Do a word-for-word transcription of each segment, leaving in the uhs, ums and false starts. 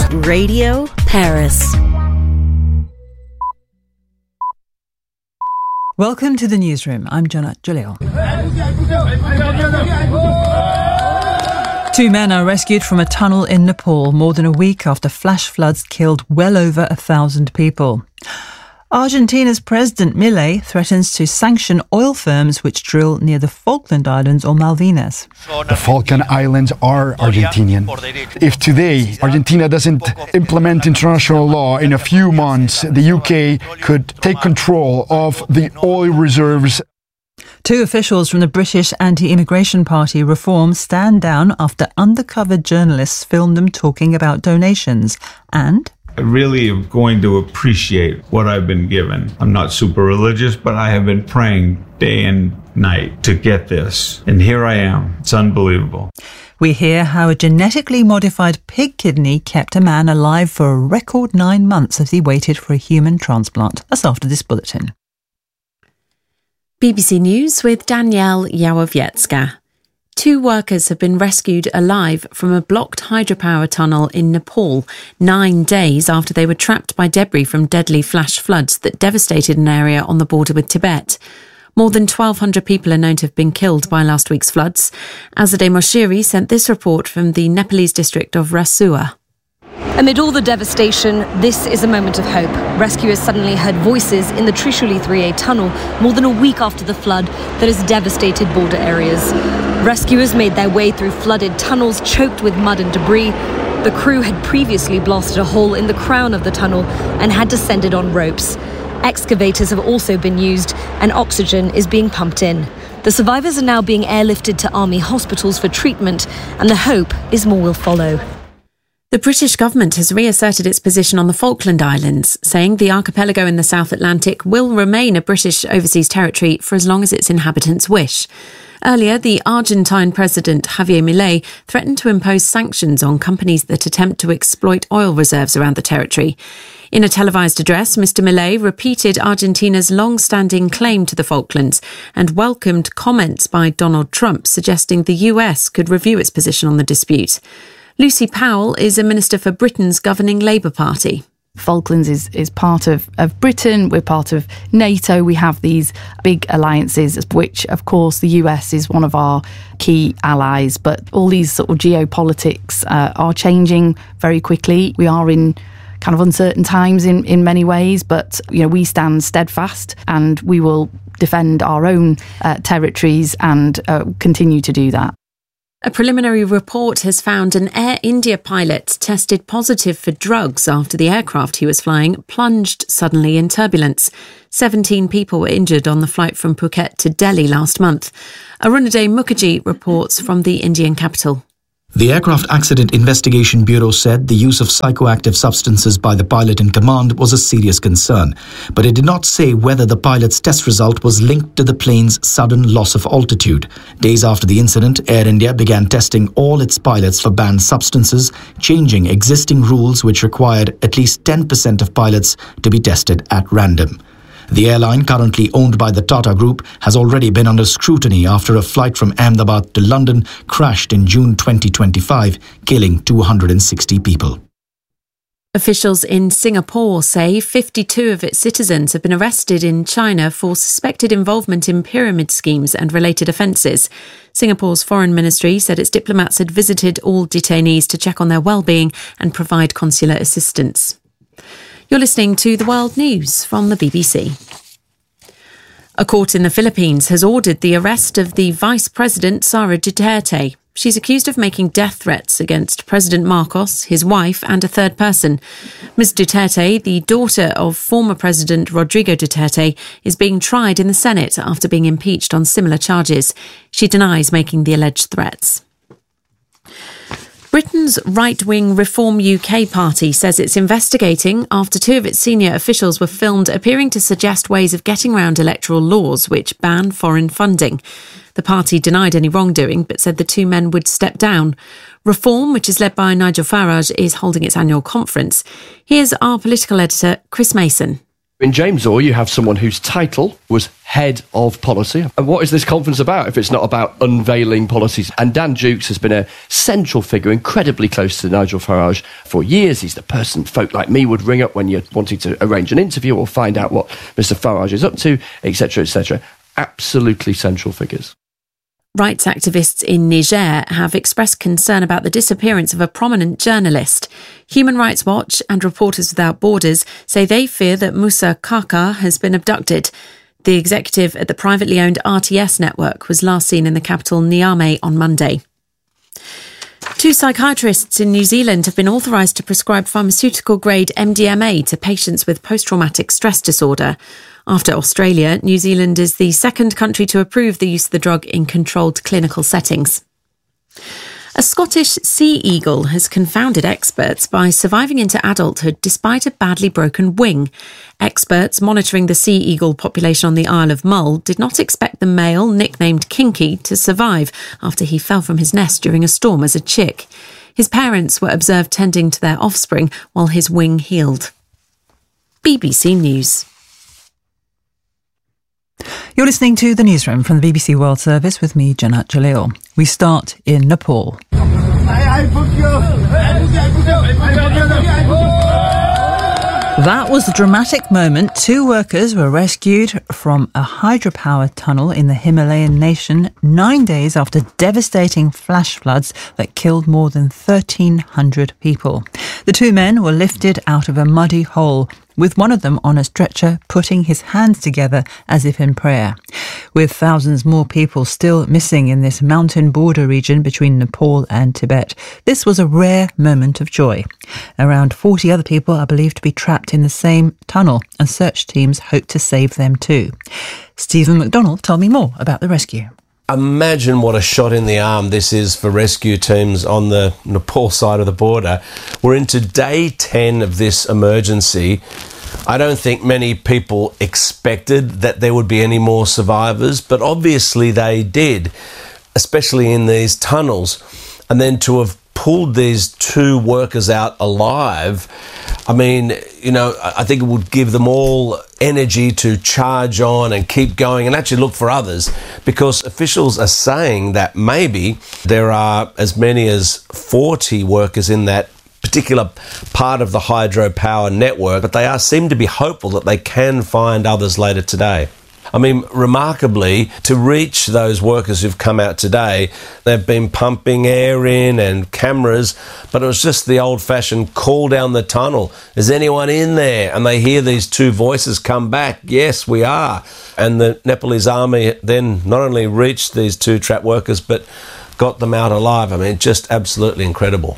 Radio Paris. Welcome to the newsroom. I'm Jonat Jalil. Two men are rescued from a tunnel in Nepal more than a week after flash floods killed well over a thousand people. Argentina's President Milei threatens to sanction oil firms which drill near the Falkland Islands or Malvinas. The Falkland Islands are Argentinian. If today Argentina doesn't implement international law, in a few months the U K could take control of the oil reserves. Two officials from the British anti-immigration party Reform stand down after undercover journalists filmed them talking about donations and... I really am going to appreciate what I've been given. I'm not super religious, but I have been praying day and night to get this. And here I am. It's unbelievable. We hear how a genetically modified pig kidney kept a man alive for a record nine months as he waited for a human transplant. That's after this bulletin. B B C News with Danielle Yawowiecka. Two workers have been rescued alive from a blocked hydropower tunnel in Nepal nine days after they were trapped by debris from deadly flash floods that devastated an area on the border with Tibet. More than twelve hundred people are known to have been killed by last week's floods. Azadeh Moshiri sent this report from the Nepalese district of Rasua. Amid all the devastation, this is a moment of hope. Rescuers suddenly heard voices in the Trishuli three A tunnel more than a week after the flood that has devastated border areas. Rescuers made their way through flooded tunnels choked with mud and debris. The crew had previously blasted a hole in the crown of the tunnel and had descended on ropes. Excavators have also been used and oxygen is being pumped in. The survivors are now being airlifted to army hospitals for treatment, and the hope is more will follow. The British government has reasserted its position on the Falkland Islands, saying the archipelago in the South Atlantic will remain a British overseas territory for as long as its inhabitants wish. Earlier, the Argentine President Javier Milei threatened to impose sanctions on companies that attempt to exploit oil reserves around the territory. In a televised address, Mister Milei repeated Argentina's long-standing claim to the Falklands and welcomed comments by Donald Trump suggesting the U S could review its position on the dispute. Lucy Powell is a minister for Britain's governing Labour Party. Falklands is, is part of, of Britain, we're part of NATO, we have these big alliances, which of course the U S is one of our key allies, but all these sort of geopolitics uh, are changing very quickly. We are in kind of uncertain times in, in many ways, but you know we stand steadfast and we will defend our own uh, territories and uh, continue to do that. A preliminary report has found an Air India pilot tested positive for drugs after the aircraft he was flying plunged suddenly in turbulence. Seventeen people were injured on the flight from Phuket to Delhi last month. Arunaday Mukherjee reports from the Indian capital. The Aircraft Accident Investigation Bureau said the use of psychoactive substances by the pilot in command was a serious concern, but it did not say whether the pilot's test result was linked to the plane's sudden loss of altitude. Days after the incident, Air India began testing all its pilots for banned substances, changing existing rules which required at least ten percent of pilots to be tested at random. The airline, currently owned by the Tata Group, has already been under scrutiny after a flight from Ahmedabad to London crashed in June twenty twenty-five, killing two hundred sixty people. Officials in Singapore say fifty-two of its citizens have been arrested in China for suspected involvement in pyramid schemes and related offences. Singapore's foreign ministry said its diplomats had visited all detainees to check on their well-being and provide consular assistance. You're listening to The World News from the B B C. A court in the Philippines has ordered the arrest of the Vice President Sara Duterte. She's accused of making death threats against President Marcos, his wife and a third person. Miz Duterte, the daughter of former President Rodrigo Duterte, is being tried in the Senate after being impeached on similar charges. She denies making the alleged threats. Britain's right-wing Reform U K party says it's investigating after two of its senior officials were filmed appearing to suggest ways of getting around electoral laws which ban foreign funding. The party denied any wrongdoing but said the two men would step down. Reform, which is led by Nigel Farage, is holding its annual conference. Here's our political editor, Chris Mason. In James Orr, you have someone whose title was head of policy. And what is this conference about if it's not about unveiling policies? And Dan Dukes has been a central figure, incredibly close to Nigel Farage for years. He's the person folk like me would ring up when you're wanting to arrange an interview or find out what Mister Farage is up to, et cetera, et cetera. Absolutely central figures. Rights activists in Niger have expressed concern about the disappearance of a prominent journalist. Human Rights Watch and Reporters Without Borders say they fear that Moussa Kaka has been abducted. The executive at the privately owned R T S network was last seen in the capital Niamey on Monday. Two psychiatrists in New Zealand have been authorised to prescribe pharmaceutical-grade M D M A to patients with post-traumatic stress disorder. After Australia, New Zealand is the second country to approve the use of the drug in controlled clinical settings. A Scottish sea eagle has confounded experts by surviving into adulthood despite a badly broken wing. Experts monitoring the sea eagle population on the Isle of Mull did not expect the male, nicknamed Kinky, to survive after he fell from his nest during a storm as a chick. His parents were observed tending to their offspring while his wing healed. B B C News. You're listening to the newsroom from the B B C World Service with me, Janat Jalil. We start in Nepal. That was the dramatic moment. Two workers were rescued from a hydropower tunnel in the Himalayan nation nine days after devastating flash floods that killed more than thirteen hundred people. The two men were lifted out of a muddy hole, with one of them on a stretcher putting his hands together as if in prayer. With thousands more people still missing in this mountain border region between Nepal and Tibet, this was a rare moment of joy. Around forty other people are believed to be trapped in the same tunnel, and search teams hope to save them too. Stephen McDonald told me more about the rescue. Imagine what a shot in the arm this is for rescue teams on the Nepal side of the border. We're into day ten of this emergency. I don't think many people expected that there would be any more survivors, but obviously they did, especially in these tunnels. And then to have pulled these two workers out alive, I mean, you know, I think it would give them all energy to charge on and keep going and actually look for others, because officials are saying that maybe there are as many as forty workers in that particular part of the hydropower network, but they are seem to be hopeful that they can find others later today. I mean, remarkably, to reach those workers who've come out today, they've been pumping air in and cameras, but it was just the old-fashioned call down the tunnel. Is anyone in there? And they hear these two voices come back. Yes, we are. And the Nepalese army then not only reached these two trapped workers, but got them out alive. I mean, just absolutely incredible.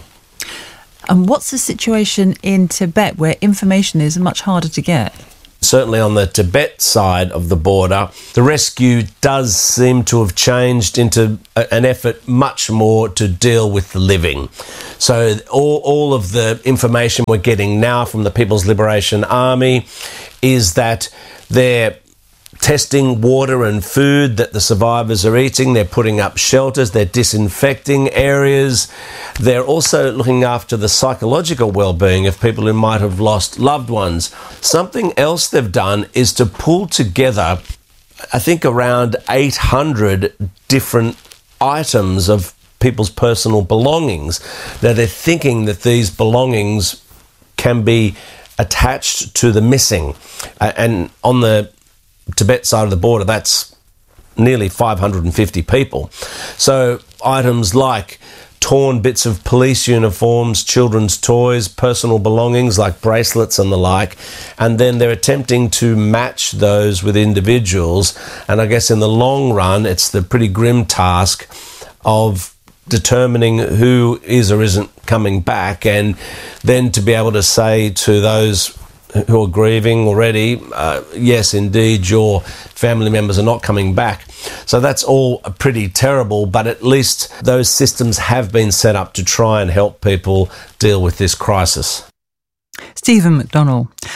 And what's the situation in Tibet, where information is much harder to get? Certainly on the Tibet side of the border, the rescue does seem to have changed into a, an effort much more to deal with the living. So all, all of the information we're getting now from the People's Liberation Army is that they're testing water and food that the survivors are eating. They're putting up shelters. They're disinfecting areas. They're also looking after the psychological well-being of people who might have lost loved ones. Something else they've done is to pull together, I think, around eight hundred different items of people's personal belongings. Now, they're thinking that these belongings can be attached to the missing. Uh, and on the Tibet side of the border, that's nearly five hundred fifty people. So items like torn bits of police uniforms, children's toys, personal belongings like bracelets and the like, and then they're attempting to match those with individuals. And I guess in the long run, it's the pretty grim task of determining who is or isn't coming back, and then to be able to say to those who are grieving already, uh, yes, indeed, your family members are not coming back. So that's all pretty terrible, but at least those systems have been set up to try and help people deal with this crisis. Stephen McDonald.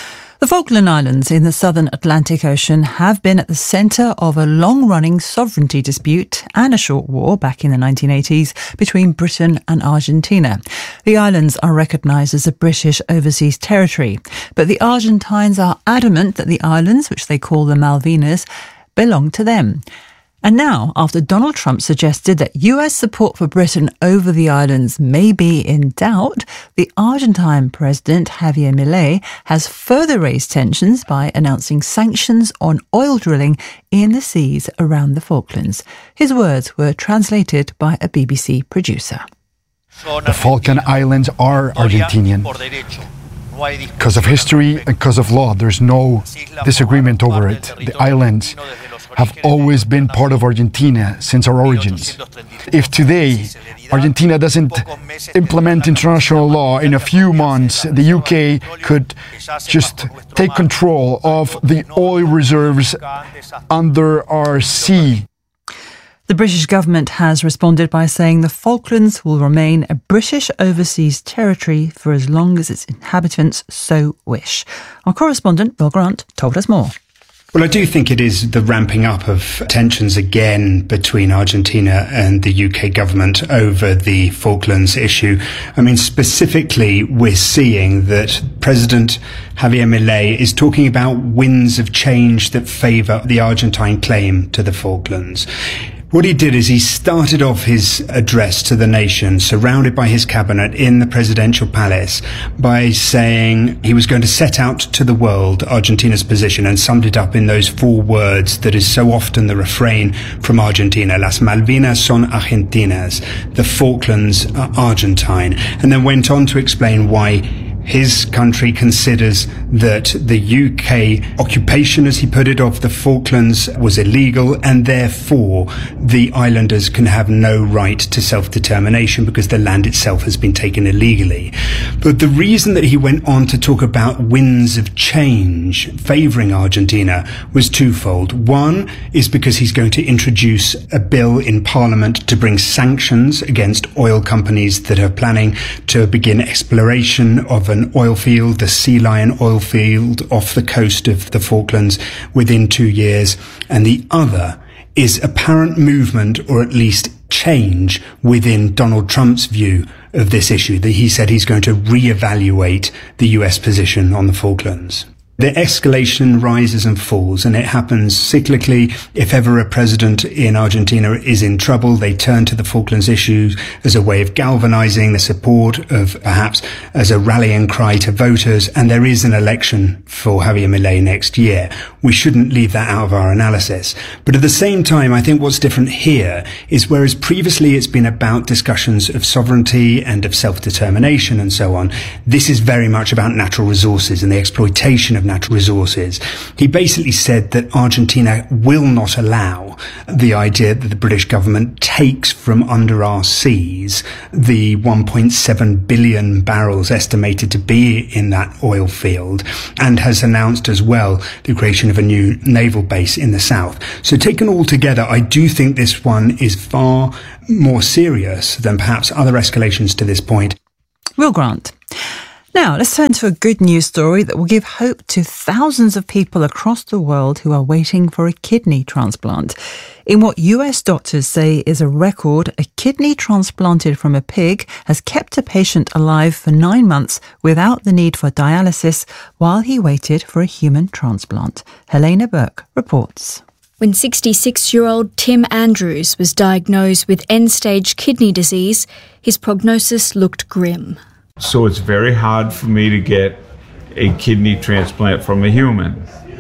The Falkland Islands in the southern Atlantic Ocean have been at the centre of a long-running sovereignty dispute and a short war back in the nineteen eighties between Britain and Argentina. The islands are recognised as a British overseas territory, but the Argentines are adamant that the islands, which they call the Malvinas, belong to them. And now, after Donald Trump suggested that U S support for Britain over the islands may be in doubt, the Argentine President Javier Milei has further raised tensions by announcing sanctions on oil drilling in the seas around the Falklands. His words were translated by a B B C producer. The Falkland Islands are Argentinian. Because of history and because of law, there's no disagreement over it. The islands have always been part of Argentina since our origins. If today Argentina doesn't implement international law, in a few months the U K could just take control of the oil reserves under our sea. The British government has responded by saying the Falklands will remain a British overseas territory for as long as its inhabitants so wish. Our correspondent, Will Grant, told us more. Well, I do think it is the ramping up of tensions again between Argentina and the U K government over the Falklands issue. I mean, specifically, we're seeing that President Javier Milei is talking about winds of change that favour the Argentine claim to the Falklands. What he did is he started off his address to the nation, surrounded by his cabinet in the presidential palace, by saying he was going to set out to the world Argentina's position, and summed it up in those four words that is so often the refrain from Argentina: Las Malvinas son Argentinas, the Falklands are Argentine, and then went on to explain why his country considers that the U K occupation, as he put it, of the Falklands was illegal, and therefore the islanders can have no right to self-determination because the land itself has been taken illegally. But the reason that he went on to talk about winds of change favouring Argentina was twofold. One is because he's going to introduce a bill in Parliament to bring sanctions against oil companies that are planning to begin exploration of an oil field, the Sea Lion oil field off the coast of the Falklands, within two years. And the other is apparent movement, or at least change, within Donald Trump's view of this issue, that he said he's going to reevaluate the U S position on the Falklands. The escalation rises and falls, and it happens cyclically. If ever a president in Argentina is in trouble, they turn to the Falklands issue as a way of galvanizing the support of, perhaps as a rallying cry to voters, and there is an election for Javier Milei next year. We shouldn't leave that out of our analysis. But at the same time, I think what's different here is, whereas previously it's been about discussions of sovereignty and of self-determination and so on, this is very much about natural resources and the exploitation of natural resources. He basically said that Argentina will not allow the idea that the British government takes from under our seas the one point seven billion barrels estimated to be in that oil field, and has announced as well the creation of a new naval base in the south. So taken all together, I do think this one is far more serious than perhaps other escalations to this point. Will Grant. Now, let's turn to a good news story that will give hope to thousands of people across the world who are waiting for a kidney transplant. In what U S doctors say is a record, a kidney transplanted from a pig has kept a patient alive for nine months without the need for dialysis while he waited for a human transplant. Helena Burke reports. When sixty-six-year-old Tim Andrews was diagnosed with end-stage kidney disease, his prognosis looked grim. So it's very hard for me to get a kidney transplant from a human.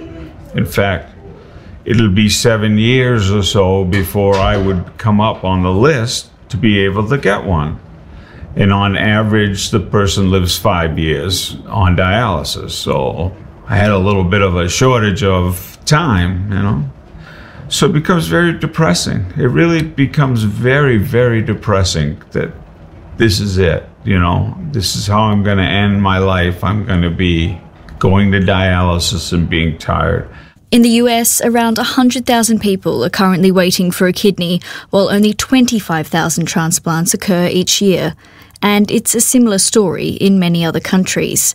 In fact, it'll be seven years or so before I would come up on the list to be able to get one. And on average, the person lives five years on dialysis. So I had a little bit of a shortage of time, you know. So it becomes very depressing. It really becomes very, very depressing that this is it. You know, this is how I'm going to end my life. I'm going to be going to dialysis and being tired. In the U S, around one hundred thousand people are currently waiting for a kidney, while only twenty-five thousand transplants occur each year. And it's a similar story in many other countries.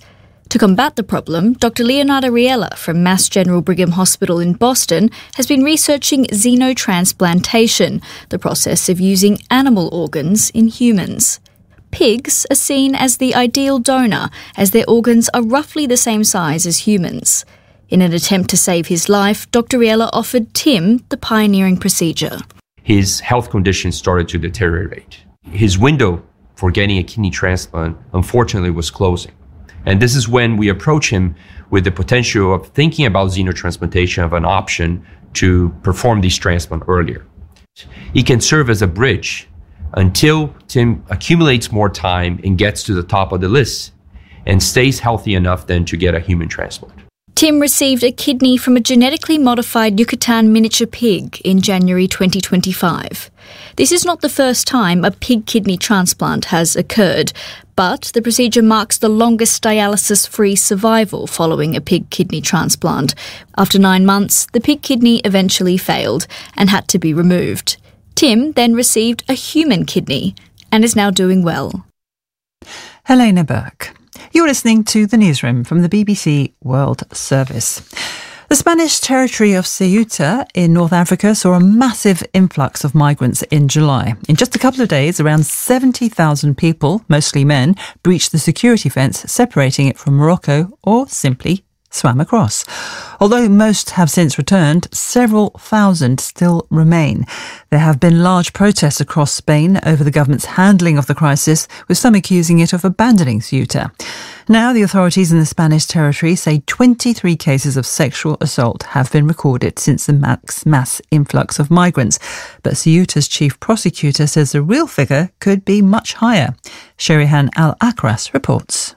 To combat the problem, Doctor Leonardo Riella from Mass General Brigham Hospital in Boston has been researching xenotransplantation, the process of using animal organs in humans. Pigs are seen as the ideal donor, as their organs are roughly the same size as humans. In an attempt to save his life, Doctor Riella offered Tim the pioneering procedure. His health condition started to deteriorate. His window for getting a kidney transplant, unfortunately, was closing. And this is when we approach him with the potential of thinking about xenotransplantation of an option to perform these transplants earlier. It can serve as a bridge until Tim accumulates more time and gets to the top of the list and stays healthy enough then to get a human transplant. Tim received a kidney from a genetically modified Yucatan miniature pig in January twenty twenty-five. This is not the first time a pig kidney transplant has occurred, but the procedure marks the longest dialysis-free survival following a pig kidney transplant. After nine months, the pig kidney eventually failed and had to be removed. Tim then received a human kidney and is now doing well. Helena Burke. You're listening to The Newsroom from the B B C World Service. The Spanish territory of Ceuta in North Africa saw a massive influx of migrants in July. In just a couple of days, around seventy thousand people, mostly men, breached the security fence separating it from Morocco or simply swam across. Although most have since returned, several thousand still remain. There have been large protests across Spain over the government's handling of the crisis, with some accusing it of abandoning Ceuta. Now the authorities in the Spanish territory say twenty-three cases of sexual assault have been recorded since the mass, mass influx of migrants. But Ceuta's chief prosecutor says the real figure could be much higher. Sherihan Al-Akras reports.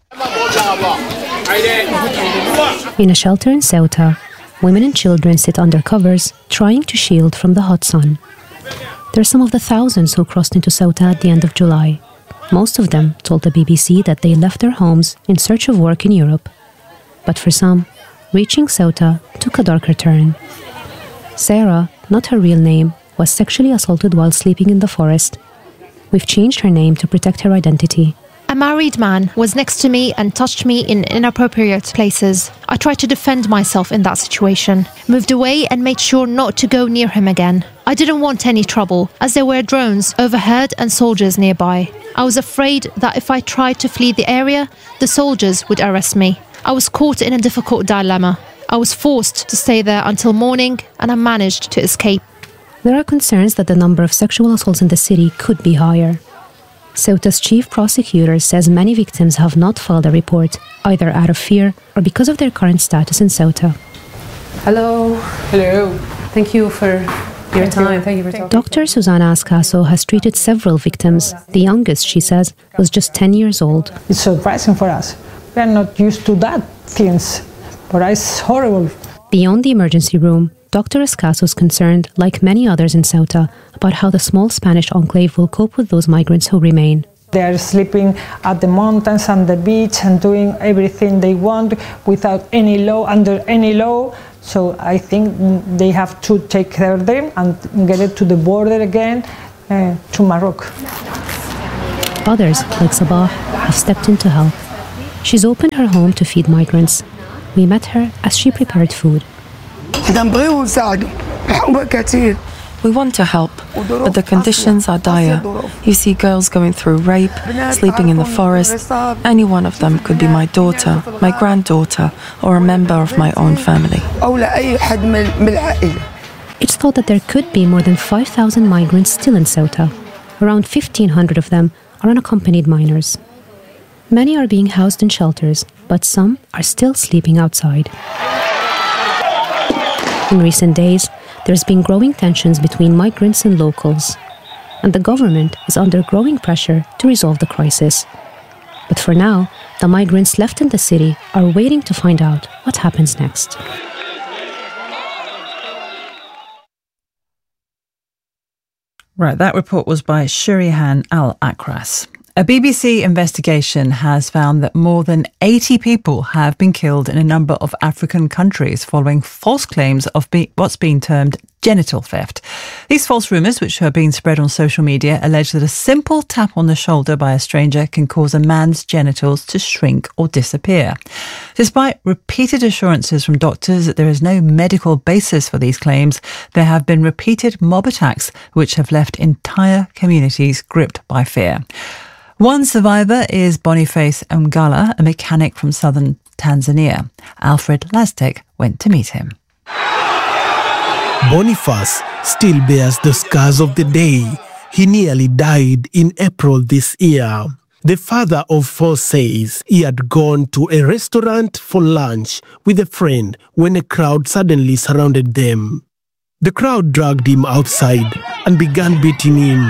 In a shelter in Ceuta, women and children sit under covers, trying to shield from the hot sun. They're some of the thousands who crossed into Ceuta at the end of July. Most of them told the B B C that they left their homes in search of work in Europe. But for some, reaching Ceuta took a darker turn. Sarah, not her real name, was sexually assaulted while sleeping in the forest. We've changed her name to protect her identity. A married man was next to me and touched me in inappropriate places. I tried to defend myself in that situation, moved away and made sure not to go near him again. I didn't want any trouble, as there were drones overhead and soldiers nearby. I was afraid that if I tried to flee the area, the soldiers would arrest me. I was caught in a difficult dilemma. I was forced to stay there until morning, and I managed to escape. There are concerns that the number of sexual assaults in the city could be higher. Ceuta's chief prosecutor says many victims have not filed a report, either out of fear or because of their current status in Ceuta. Hello. Hello. Thank you for your time. Thank you for talking. Doctor Susana Ascaso has treated several victims. The youngest, she says, was just ten years old. It's surprising for us. We are not used to that things, but it's horrible. Beyond the emergency room, Doctor Ascaso is concerned, like many others in Ceuta, about how the small Spanish enclave will cope with those migrants who remain. They are sleeping at the mountains and the beach and doing everything they want without any law, under any law. So I think they have to take care of them and get it to the border again, uh, to Morocco. Others, like Sabah, have stepped in to help. She's opened her home to feed migrants. We met her as she prepared food. We want to help, but the conditions are dire. You see girls going through rape, sleeping in the forest. Any one of them could be my daughter, my granddaughter, or a member of my own family. It's thought that there could be more than five thousand migrants still in Ceuta. Around fifteen hundred of them are unaccompanied minors. Many are being housed in shelters, but some are still sleeping outside. In recent days, there's been growing tensions between migrants and locals, and the government is under growing pressure to resolve the crisis. But for now, the migrants left in the city are waiting to find out what happens next. Right, that report was by Sherihan Al-Akras. A B B C investigation has found that more than eighty people have been killed in a number of African countries following false claims of be- what's being termed genital theft. These false rumours, which are being spread on social media, allege that a simple tap on the shoulder by a stranger can cause a man's genitals to shrink or disappear. Despite repeated assurances from doctors that there is no medical basis for these claims, there have been repeated mob attacks which have left entire communities gripped by fear. One survivor is Boniface Mgala, a mechanic from southern Tanzania. Alfred Lastek went to meet him. Boniface still bears the scars of the day. He nearly died in April this year. The father of four says he had gone to a restaurant for lunch with a friend when a crowd suddenly surrounded them. The crowd dragged him outside and began beating him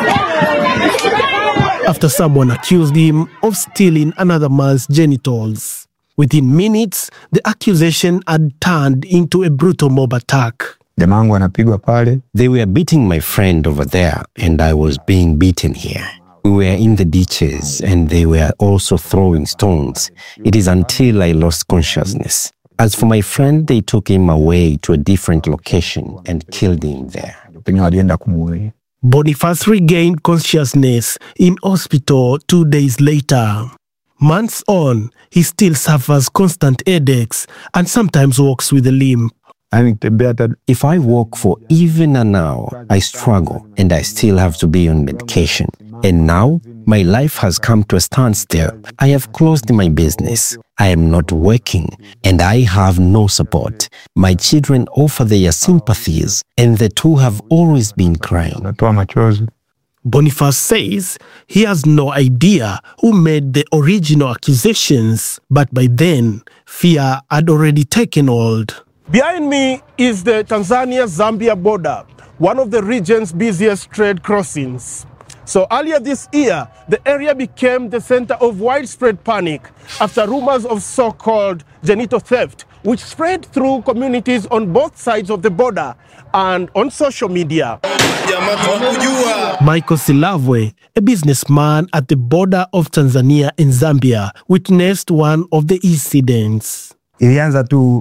after someone accused him of stealing another man's genitals. Within minutes, the accusation had turned into a brutal mob attack. They were beating my friend over there, and I was being beaten here. We were in the ditches, and they were also throwing stones. It is until I lost consciousness. As for my friend, they took him away to a different location and killed him there. Boniface regained consciousness in hospital two days later. Months on, he still suffers constant headaches and sometimes walks with a limp. If I walk for even an hour, I struggle and I still have to be on medication. And now, my life has come to a standstill. I have closed my business. I am not working and I have no support. My children offer their sympathies and the two have always been crying. Boniface says he has no idea who made the original accusations, but by then, fear had already taken hold. Behind me is the Tanzania-Zambia border, one of the region's busiest trade crossings. So earlier this year, the area became the center of widespread panic after rumors of so-called genital theft, which spread through communities on both sides of the border and on social media. Michael Silavwe, a businessman at the border of Tanzania and Zambia, witnessed one of the incidents. I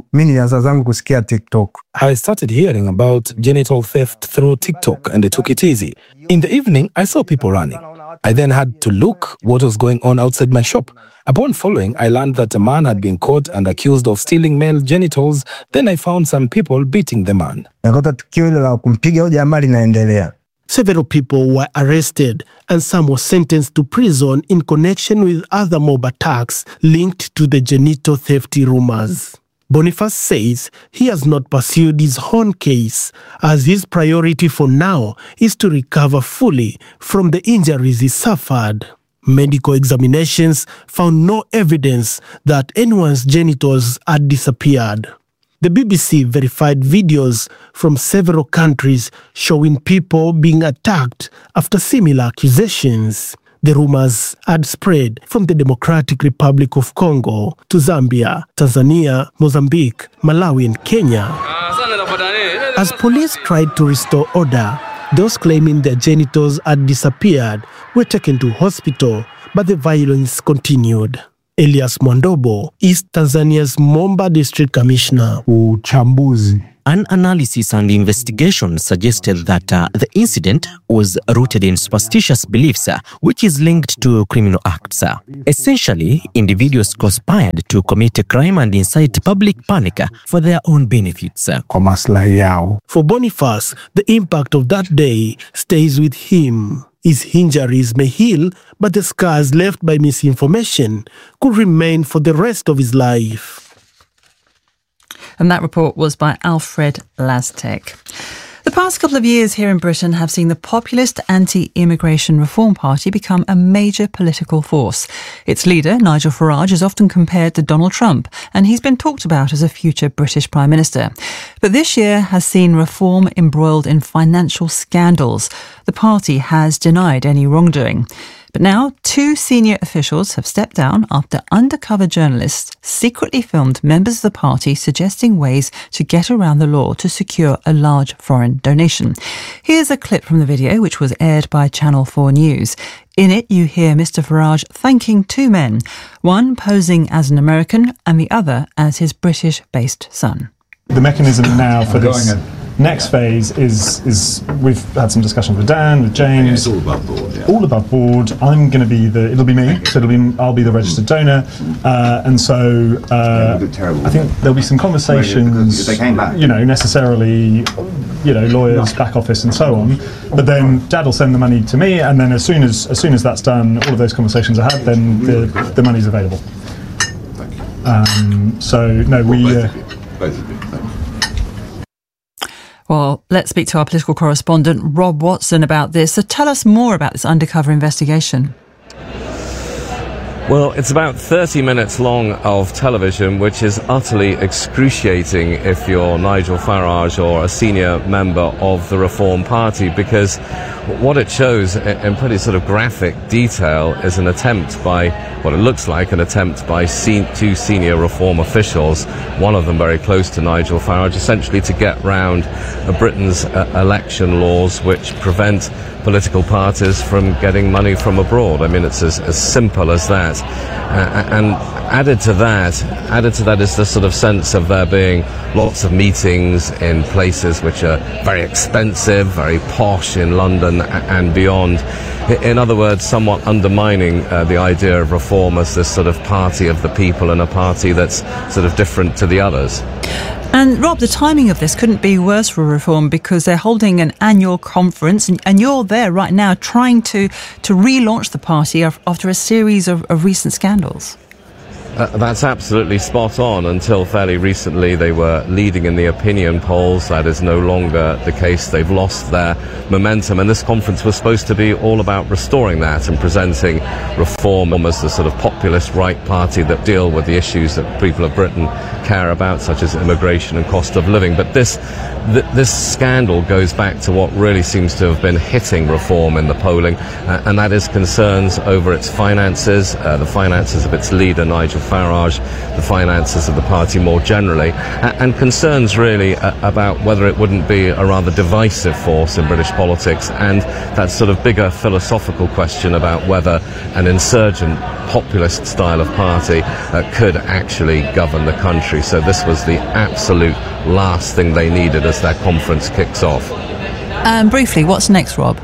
started hearing about genital theft through TikTok and I took it easy. In the evening, I saw people running. I then had to look what was going on outside my shop. Upon following, I learned that a man had been caught and accused of stealing male genitals. Then I found some people beating the man. Several people were arrested and some were sentenced to prison in connection with other mob attacks linked to the genital theft rumors. Boniface says he has not pursued his own case as his priority for now is to recover fully from the injuries he suffered. Medical examinations found no evidence that anyone's genitals had disappeared. The B B C verified videos from several countries showing people being attacked after similar accusations. The rumors had spread from the Democratic Republic of Congo to Zambia, Tanzania, Mozambique, Malawi, and Kenya. As police tried to restore order, those claiming their genitals had disappeared were taken to hospital, but the violence continued. Elias Mwandobo is Tanzania's Momba District Commissioner. An analysis and investigation suggested that uh, the incident was rooted in superstitious beliefs, uh, which is linked to criminal acts. Uh. Essentially, individuals conspired to commit a crime and incite public panic uh, for their own benefits. Uh. For Boniface, the impact of that day stays with him. His injuries may heal, but the scars left by misinformation could remain for the rest of his life. And that report was by Alfred Lastek. The past couple of years here in Britain have seen the populist anti-immigration Reform Party become a major political force. Its leader, Nigel Farage, is often compared to Donald Trump, and he's been talked about as a future British Prime Minister. But this year has seen Reform embroiled in financial scandals. The party has denied any wrongdoing. But now, two senior officials have stepped down after undercover journalists secretly filmed members of the party suggesting ways to get around the law to secure a large foreign donation. Here's a clip from the video, which was aired by Channel four News. In it, you hear Mister Farage thanking two men, one posing as an American and the other as his British-based son. The mechanism now for this next phase is is we've had some discussions with Dan, with James. It's all above board. Yeah. All above board. I'm going to be the. It'll be me. So it'll be. I'll be the registered donor, uh, and so uh, I think there'll be some conversations. You know, necessarily, you know, lawyers, back office, and so on. But then Dad will send the money to me, and then as soon as as soon as that's done, all of those conversations are had, then the the money's available. Um, so no, we. Uh, Both of you. Well, let's speak to our political correspondent, Rob Watson, about this. So tell us more about this undercover investigation. Well, it's about thirty minutes long of television, which is utterly excruciating if you're Nigel Farage or a senior member of the Reform Party, because what it shows in pretty sort of graphic detail is an attempt by, what it looks like, an attempt by se- two senior Reform officials, one of them very close to Nigel Farage, essentially to get round uh, Britain's uh, election laws which prevent political parties from getting money from abroad. I mean, it's as, as simple as that. Uh, and added to that, added to that is the sort of sense of there being lots of meetings in places which are very expensive, very posh in London and beyond. In other words, somewhat undermining uh, the idea of Reform as this sort of party of the people and a party that's sort of different to the others. And Rob, the timing of this couldn't be worse for Reform, because they're holding an annual conference and, and you're there right now trying to, to relaunch the party after a series of, of recent scandals. Uh, that's absolutely spot on. Until fairly recently, they were leading in the opinion polls. That is no longer the case. They've lost their momentum, and this conference was supposed to be all about restoring that and presenting Reform as the sort of populist right party that deal with the issues that people of Britain care about, such as immigration and cost of living. But this th- this scandal goes back to what really seems to have been hitting Reform in the polling, uh, and that is concerns over its finances, uh, the finances of its leader, Nigel Farage, the finances of the party more generally, and concerns really uh, about whether it wouldn't be a rather divisive force in British politics, and that sort of bigger philosophical question about whether an insurgent populist style of party uh, could actually govern the country. So this was the absolute last thing they needed as that conference kicks off. Um, briefly, what's next, Rob?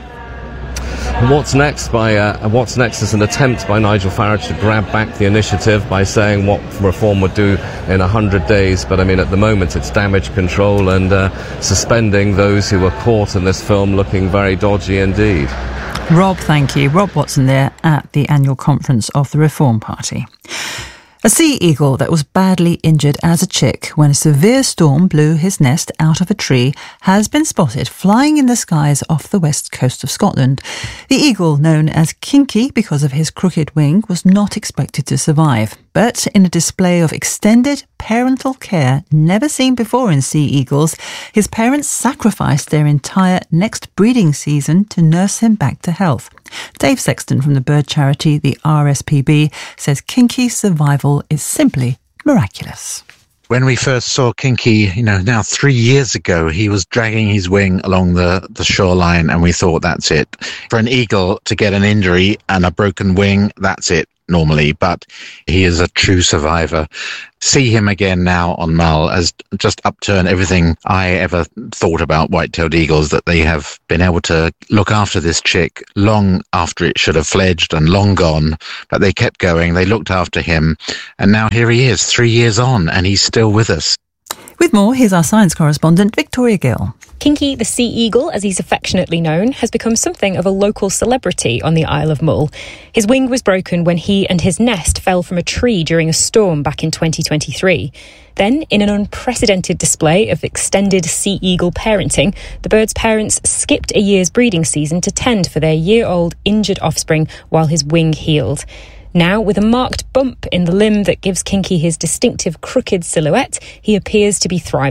What's next? By uh, what's next is an attempt by Nigel Farage to grab back the initiative by saying what Reform would do in a hundred days. But I mean, at the moment, it's damage control and uh, suspending those who were caught in this film looking very dodgy indeed. Rob, thank you. Rob Watson there at the annual conference of the Reform Party. A sea eagle that was badly injured as a chick when a severe storm blew his nest out of a tree has been spotted flying in the skies off the west coast of Scotland. The eagle, known as Kinky because of his crooked wing, was not expected to survive. But in a display of extended parental care never seen before in sea eagles, his parents sacrificed their entire next breeding season to nurse him back to health. Dave Sexton from the bird charity, the R S P B, says Kinky's survival is simply miraculous. When we first saw Kinky, you know, now three years ago, he was dragging his wing along the, the shoreline, and we thought, that's it. For an eagle to get an injury and a broken wing, that's it normally, but he is a true survivor. See him again now on Mull has just upturned everything I ever thought about white-tailed eagles, that they have been able to look after this chick long after it should have fledged and long gone, but they kept going, they looked after him, and now here he is, three years on, and he's still with us. With more, here's our science correspondent, Victoria Gill. Kinky the sea eagle, as he's affectionately known, has become something of a local celebrity on the Isle of Mull. His wing was broken when he and his nest fell from a tree during a storm back in twenty twenty-three. Then, in an unprecedented display of extended sea eagle parenting, the bird's parents skipped a year's breeding season to tend for their year-old injured offspring while his wing healed. Now, with a marked bump in the limb that gives Kinky his distinctive crooked silhouette, he appears to be thriving.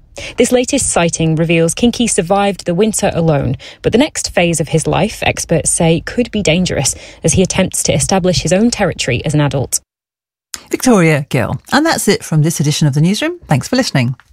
This latest sighting reveals Kinky survived the winter alone, but the next phase of his life, experts say, could be dangerous as he attempts to establish his own territory as an adult. Victoria Gill. And that's it from this edition of The Newsroom. Thanks for listening.